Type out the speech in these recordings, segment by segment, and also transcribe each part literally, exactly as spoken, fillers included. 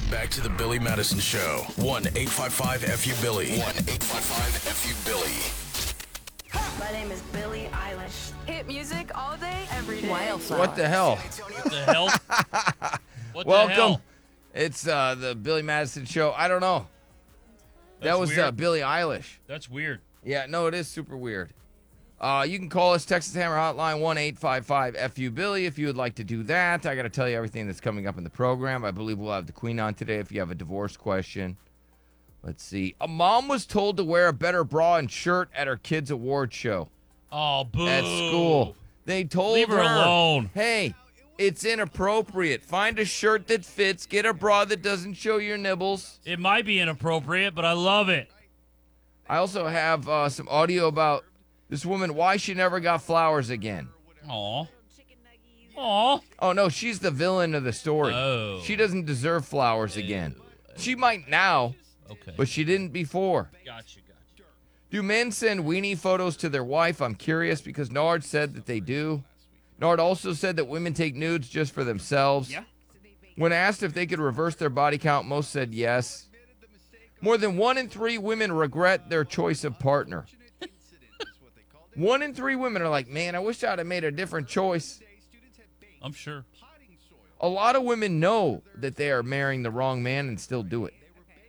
Back to the Billy Madison Show. one eight five five F U Billy. one eight five five F U Billy. My name is Billie Eilish. Hit music all day, every day. Wildflower. What the hell? What the hell? What the Welcome. hell? It's uh, the Billy Madison Show. I don't know. that That's was uh, weird. Billie Eilish. That's weird. Yeah, no, it is super weird. Uh, you can call us, Texas Hammer Hotline, one eight five five F U Billy, if you would like to do that. I got to tell you everything that's coming up in the program. I believe we'll have the Queen on today if you have a divorce question. Let's see. A mom was told to wear a better bra and shirt at her kid's award show Oh, boo. at school. They told Leave her alone. Hey, it's inappropriate. Find a shirt that fits. Get a bra that doesn't show your nibbles. It might be inappropriate, but I love it. I also have uh, some audio about this woman, why she never got flowers again. Aw. Aw. Oh, no, she's the villain of the story. Oh. She doesn't deserve flowers again. She might now, Okay. but she didn't before. Gotcha, gotcha. Do men send weenie photos to their wife? I'm curious because Nard said that they do. Nard also said that women take nudes just for themselves. Yeah. When asked if they could reverse their body count, most said yes. More than one in three women regret their choice of partner. One in three women are like, man, I wish I'd have made a different choice. I'm sure. A lot of women know that they are marrying the wrong man and still do it.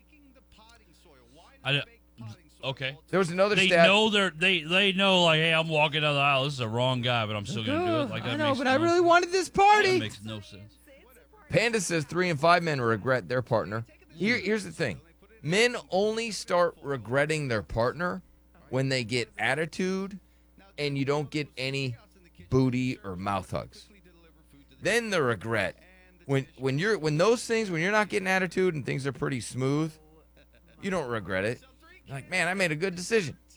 I don't- okay. There was another They stat. know they're they they know like, hey, I'm walking down the aisle. This is a wrong guy, but I'm still gonna do it. Like that I know, makes but no, I really wanted this that party. makes no sense. Panda says three and five men regret their partner. Here, here's the thing. Men only start regretting their partner when they get attitude and you don't get any booty or mouth hugs. Then the regret. When when you're when those things, when you're not getting attitude and things are pretty smooth, you don't regret it. You're like, man, I made a good decision.